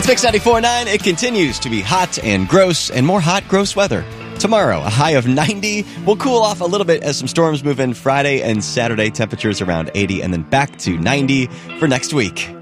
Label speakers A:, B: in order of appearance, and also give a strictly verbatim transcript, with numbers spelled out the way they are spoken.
A: Mix ninety-four point nine, it continues to be hot and gross, and more hot, gross weather. Tomorrow, a high of ninety. We'll cool off a little bit as some storms move in Friday and Saturday. Temperatures around eighty, and then back to ninety for next week.